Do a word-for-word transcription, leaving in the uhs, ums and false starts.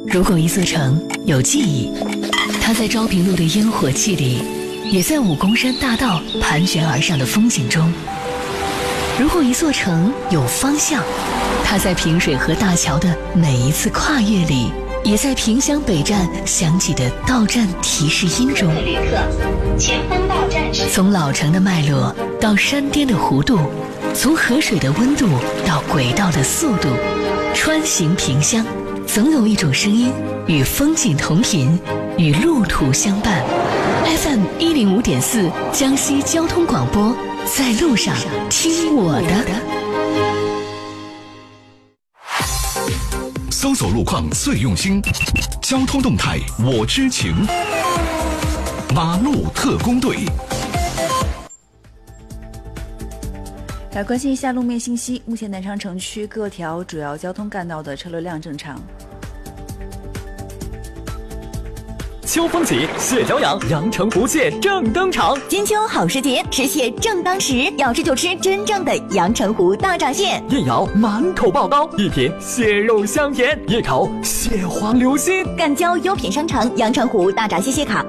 如果一座城有记忆，它在昭平路的烟火气里，也在武功山大道盘旋而上的风景中。如果一座城有方向，它在平水河大桥的每一次跨越里，也在萍乡北站响起的到站提示音中。 旅客，前方到站是。 从老城的脉络到山巅的弧度，从河水的温度到轨道的速度，穿行萍乡，总有一种声音与风景同频，与路途相伴。F M 一零五点四，江西交通广播，在路上听我的。 搜索路况最用心，交通动态我知情。马路特工队。 来关心一下路面信息，目前南昌城区各条主要交通干道的车流量正常。 秋风起，蟹脚痒，阳澄湖蟹正登场。 金秋好时节，吃蟹正当时，要吃就吃真正的阳澄湖大闸蟹。 一咬满口爆刀，一品蟹肉香甜，一口蟹黄流心。 赶交优品商城阳澄湖大闸蟹蟹卡。